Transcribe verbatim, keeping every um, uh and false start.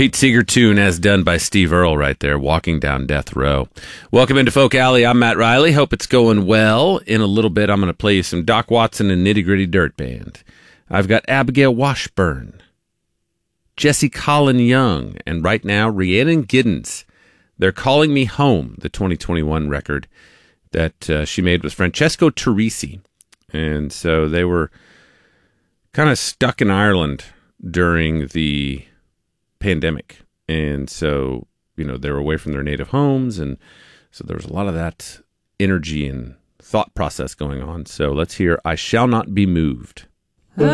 Pete Seeger tune as done by Steve Earle right there, Walking Down Death Row. Welcome into Folk Alley. I'm Matt Riley. Hope it's going well. In a little bit, I'm going to play you some Doc Watson and Nitty Gritty Dirt Band. I've got Abigail Washburn, Jesse Colin Young, and right now, Rhiannon Giddens. They're Calling Me Home, the twenty twenty-one record that uh, she made with Francesco Turrisi. And so they were kind of stuck in Ireland during the pandemic. And so, you know, they were away from their native homes. And so there was a lot of that energy and thought process going on. So let's hear I Shall Not Be Moved.